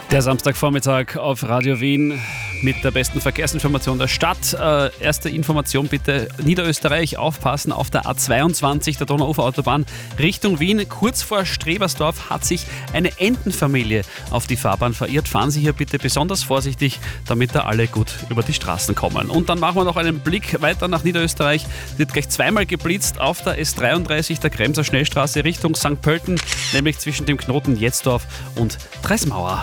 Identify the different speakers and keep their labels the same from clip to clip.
Speaker 1: Der Samstagvormittag auf Radio Wien mit der besten Verkehrsinformation der Stadt. Erste Information bitte, Niederösterreich, aufpassen auf der A22 der Donauuferautobahn Richtung Wien. Kurz vor Strebersdorf hat sich eine Entenfamilie auf die Fahrbahn verirrt. Fahren Sie hier bitte besonders vorsichtig, damit da alle gut über die Straßen kommen. Und dann machen wir noch einen Blick weiter nach Niederösterreich. Wird gleich zweimal geblitzt auf der S33 der Kremser Schnellstraße Richtung St. Pölten, nämlich zwischen dem Knoten Jetzdorf und Dreismauer.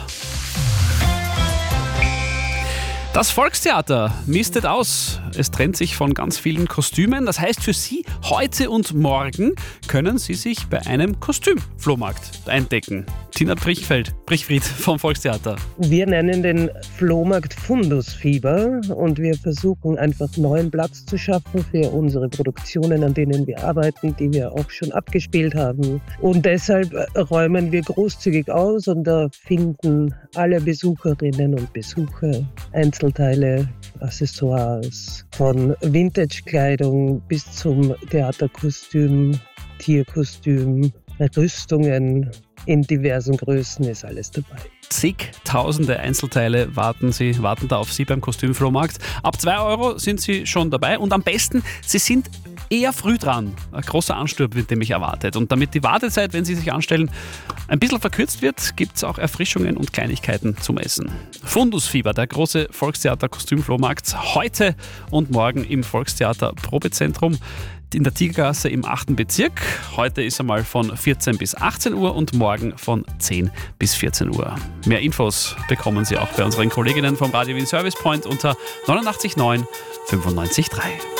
Speaker 1: Das Volkstheater mistet aus. Es trennt sich von ganz vielen Kostümen. Das heißt für Sie, heute und morgen können Sie sich bei einem Kostümflohmarkt eindecken. Tina Brichfried vom Volkstheater.
Speaker 2: Wir nennen den Flohmarkt Fundusfieber und wir versuchen einfach neuen Platz zu schaffen für unsere Produktionen, an denen wir arbeiten, die wir auch schon abgespielt haben. Und deshalb räumen wir großzügig aus und da finden alle Besucherinnen und Besucher Einzelteile, Accessoires, von Vintage-Kleidung bis zum Theaterkostüm, Tierkostüm, Rüstungen in diversen Größen ist alles dabei.
Speaker 1: Zigtausende Einzelteile warten da auf Sie beim Kostümflohmarkt. Ab 2 Euro sind Sie schon dabei und am besten, Sie sind eher früh dran. Ein großer Ansturm wird nämlich erwartet. Und damit die Wartezeit, wenn Sie sich anstellen, ein bisschen verkürzt wird, gibt es auch Erfrischungen und Kleinigkeiten zum Essen. Fundusfieber, der große Volkstheater-Kostümflohmarkt, heute und morgen im Volkstheater Probezentrum in der Tigergasse im 8. Bezirk. Heute ist einmal von 14 bis 18 Uhr und morgen von 10 bis 14 Uhr. Mehr Infos bekommen Sie auch bei unseren Kolleginnen vom Radio Wien Service Point unter 89 9 95 3.